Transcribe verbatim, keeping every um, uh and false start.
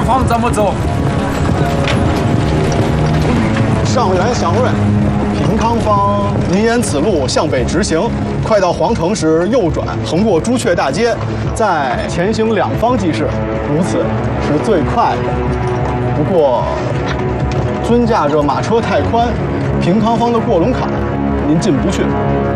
方怎么走？ 上元祥瑞，平康方，您沿此路向北直行，快到皇城时右转，横过朱雀大街，再前行两方即是，如此是最快的。不过，尊驾这马车太宽，平康方的过龙坎您进不去。